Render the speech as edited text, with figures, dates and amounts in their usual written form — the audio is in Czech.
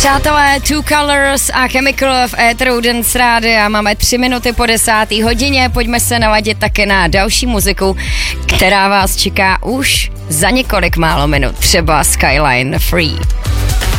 Přátelé, Two Colors a Chemical v éteru Dance Rádia. Máme 3 minuty po 10. hodině. Pojďme se naladit také na další muziku, která vás čeká už za několik málo minut. Třeba Skyline Free.